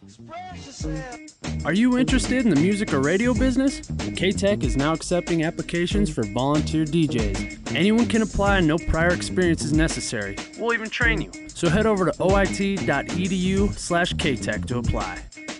Are you interested in the music or radio business? K-Tech is now accepting applications for volunteer DJs. Anyone can apply and no prior experience is necessary. We'll even train you. So head over to oit.edu/Ktech to apply.